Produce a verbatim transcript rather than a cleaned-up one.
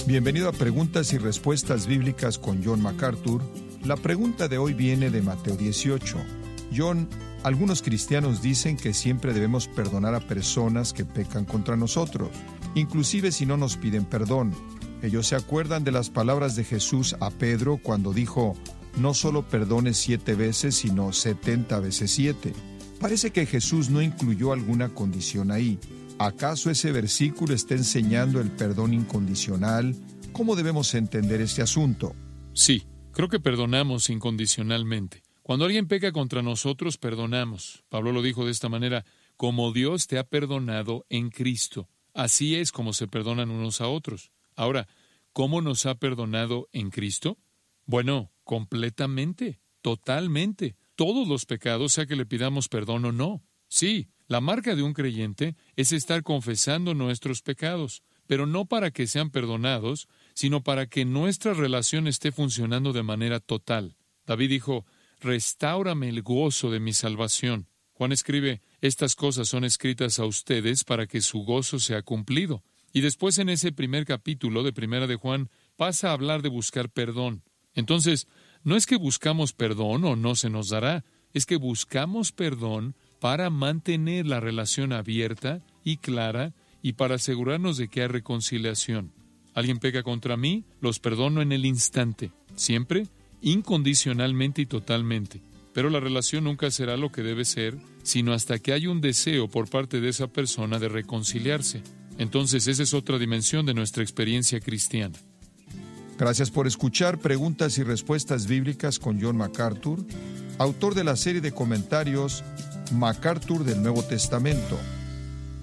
Bienvenido a Preguntas y Respuestas Bíblicas con John MacArthur. La pregunta de hoy viene de Mateo dieciocho. John, algunos cristianos dicen que siempre debemos perdonar a personas que pecan contra nosotros, inclusive si no nos piden perdón. Ellos se acuerdan de las palabras de Jesús a Pedro cuando dijo: no solo perdones siete veces, sino setenta veces siete. Parece que Jesús no incluyó alguna condición ahí. ¿Acaso ese versículo está enseñando el perdón incondicional? ¿Cómo debemos entender este asunto? Sí, creo que perdonamos incondicionalmente. Cuando alguien peca contra nosotros, perdonamos. Pablo lo dijo de esta manera: como Dios te ha perdonado en Cristo. Así es como se perdonan unos a otros. Ahora, ¿cómo nos ha perdonado en Cristo? Bueno, completamente, totalmente. Todos los pecados, sea que le pidamos perdón o no. Sí, la marca de un creyente es estar confesando nuestros pecados, pero no para que sean perdonados, sino para que nuestra relación esté funcionando de manera total. David dijo: restáurame el gozo de mi salvación. Juan escribe: estas cosas son escritas a ustedes para que su gozo sea cumplido. Y después, en ese primer capítulo de Primera de Juan, pasa a hablar de buscar perdón. Entonces, no es que buscamos perdón o no se nos dará, es que buscamos perdón para mantener la relación abierta y clara y para asegurarnos de que hay reconciliación. Alguien peca contra mí, los perdono en el instante, siempre, incondicionalmente y totalmente. Pero la relación nunca será lo que debe ser, sino hasta que hay un deseo por parte de esa persona de reconciliarse. Entonces, esa es otra dimensión de nuestra experiencia cristiana. Gracias por escuchar Preguntas y Respuestas Bíblicas con John MacArthur, autor de la serie de comentarios MacArthur del Nuevo Testamento.